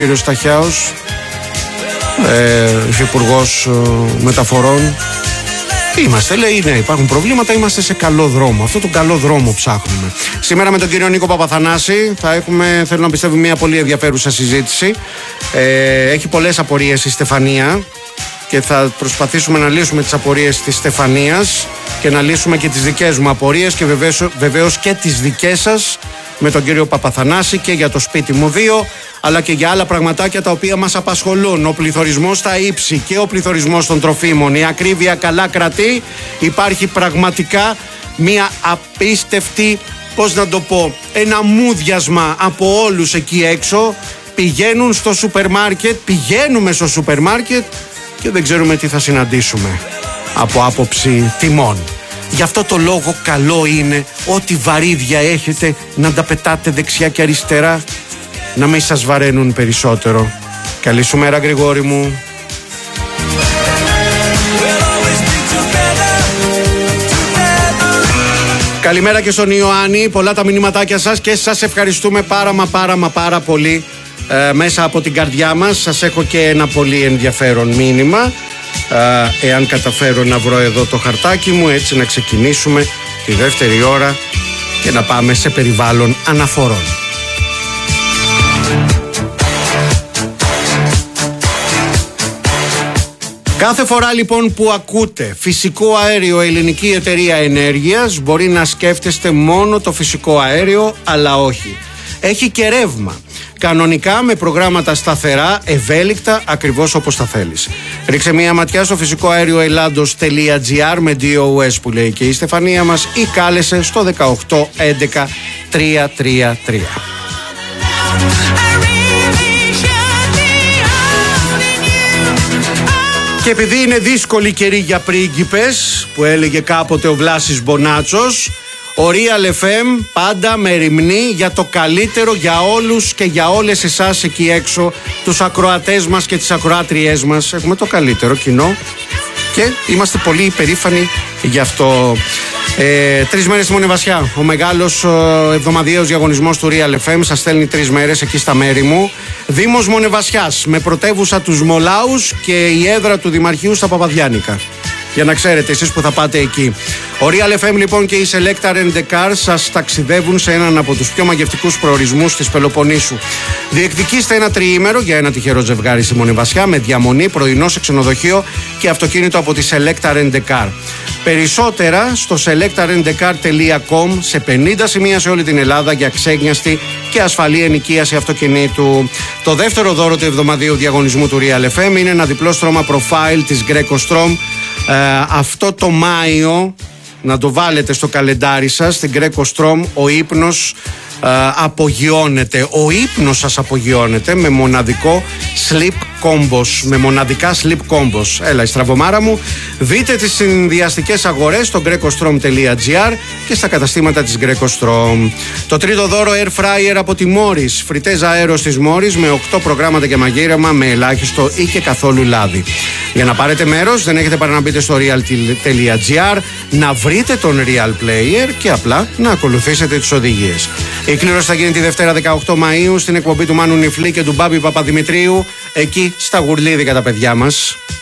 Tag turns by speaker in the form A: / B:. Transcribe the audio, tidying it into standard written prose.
A: Κύριος Σταχιάος, Υπουργός Μεταφορών. Είμαστε, λέει, ναι, υπάρχουν προβλήματα, είμαστε σε καλό δρόμο. Αυτό τον καλό δρόμο ψάχνουμε. Σήμερα με τον κύριο Νίκο Παπαθανάση θα έχουμε, θέλω να πιστεύω, μια πολύ ενδιαφέρουσα συζήτηση. Έχει πολλές απορίες η Στεφανία και θα προσπαθήσουμε να λύσουμε τις απορίες της Στεφανίας και να λύσουμε και τις δικές μου απορίες και βεβαίως και τις δικές σας με τον κύριο Παπαθανάση και για το σπίτι μου 2, αλλά και για άλλα πραγματάκια τα οποία μας απασχολούν. Ο πληθωρισμός στα ύψη και ο πληθωρισμός των τροφίμων. Η ακρίβεια καλά κρατεί. Υπάρχει πραγματικά μια απίστευτη, πώς να το πω, ένα μούδιασμα από όλους εκεί έξω. Πηγαίνουν στο σούπερ μάρκετ, πηγαίνουμε στο σούπερ μάρκετ και δεν ξέρουμε τι θα συναντήσουμε από άποψη τιμών. Γι' αυτό το λόγο καλό είναι ό,τι βαρύδια έχετε να τα πετάτε δεξιά και αριστερά, να μην σας βαραίνουν περισσότερο. Καλή σου μέρα, Γρηγόρη μου. Καλημέρα και στον Ιωάννη. Πολλά τα μηνύματάκια σας και σας ευχαριστούμε πάρα πολύ μέσα από την καρδιά μας. Σας έχω και ένα πολύ ενδιαφέρον μήνυμα. Εάν καταφέρω να βρω εδώ το χαρτάκι μου, έτσι να ξεκινήσουμε τη δεύτερη ώρα και να πάμε σε περιβάλλον αναφορών. Κάθε φορά λοιπόν που ακούτε φυσικό αέριο ελληνική εταιρεία ενέργειας, μπορεί να σκέφτεστε μόνο το φυσικό αέριο, αλλά όχι. Έχει και ρεύμα. Κανονικά με προγράμματα σταθερά, ευέλικτα, ακριβώς όπως τα θέλεις. Ρίξε μια ματιά στο φυσικό αέριο Ελλάδος.gr με DOS που λέει και η Στεφανία μας, ή κάλεσε στο 18 11 333. Και επειδή είναι δύσκολη καιρή για πρίγκιπες, που έλεγε κάποτε ο Βλάσης Μπονάτσος, ο Real FM πάντα μεριμνεί για το καλύτερο για όλους και για όλες εσάς εκεί έξω, τους ακροατές μας και τις ακροάτριές μας. Έχουμε το καλύτερο κοινό και είμαστε πολύ υπερήφανοι γι' αυτό. 3 μέρες στη Μονεβασιά. Ο μεγάλος εβδομαδιαίος διαγωνισμός του Real FM σας στέλνει 3 μέρες εκεί στα μέρη μου. Δήμος Μονεβασιάς με πρωτεύουσα τους Μολάους και η έδρα του Δημαρχείου στα Παπαδιάννικα. Για να ξέρετε εσείς που θα πάτε εκεί. Ο Real FM λοιπόν και η Selecta Rent a Car σας ταξιδεύουν σε έναν από τους πιο μαγευτικούς προορισμούς της Πελοποννήσου. Διεκδικήστε ένα τριήμερο για ένα τυχερό ζευγάρι στη Μονεβασιά με διαμονή, πρωινό σε ξενοδοχείο και αυτοκίνητο από τη Selecta Rent a Car. Περισσότερα στο selectarentcar.com, σε 50 σημεία σε όλη την Ελλάδα για ξέγνιαστη και ασφαλή ενοικίαση αυτοκινήτου. Το δεύτερο δώρο του εβδομαδίου διαγωνισμού του Real FM είναι ένα διπλό στρώμα profile της Greco Strom. Αυτό το Μάιο, να το βάλετε στο καλεντάρι σας, στην Greco Strom ο ύπνος απογειώνεται. Ο ύπνος σας απογειώνεται με μοναδικό sleep combos, με μοναδικά sleep combos. Έλα η στραβωμάρα μου. Δείτε τις συνδυαστικές αγορές στο grecostrom.gr και στα καταστήματα της Greco Strom. Το τρίτο δώρο air fryer από τη Morris. Φριτέζα αέρος της Morris με 8 προγράμματα και μαγείρεμα με ελάχιστο ή και καθόλου λάδι. Για να πάρετε μέρος δεν έχετε παρά να μπείτε στο real.gr, να βρείτε τον Real Player και απλά να ακολουθήσετε τις οδηγίες. Η κλήρωση θα γίνει τη Δευτέρα 18 Μαΐου στην εκπομπή του Μάνου Νιφλή και του Μπάμπη Παπαδημητρίου, εκεί στα Γουρλίδικα τα παιδιά μας.